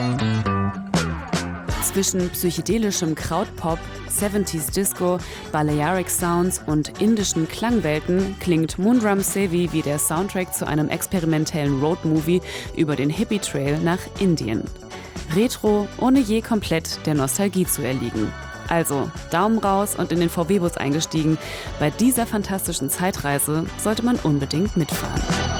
Zwischen psychedelischem Krautpop, 70s Disco, Balearic Sounds und indischen Klangwelten klingt Moondrum Sevi wie der Soundtrack zu einem experimentellen Roadmovie über den Hippie Trail nach Indien. Retro, ohne je komplett der Nostalgie zu erliegen. Also, Daumen raus und in den VW-Bus eingestiegen. Bei dieser fantastischen Zeitreise sollte man unbedingt mitfahren.